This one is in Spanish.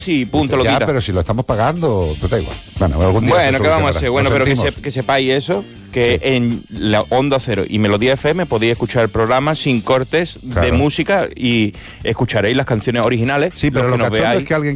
Sí, punto, Dice, lo ya, quita. pero si lo estamos pagando, pues da igual. Bueno, algún día Bueno, se ¿qué vamos a solucionará. hacer? Bueno, Lo pero sentimos. que sepáis eso, que en la Onda Cero y Melodía FM podéis escuchar el programa sin cortes de Claro. música y escucharéis las canciones originales. Sí, pero los lo que nos cachondo veáis. es que alguien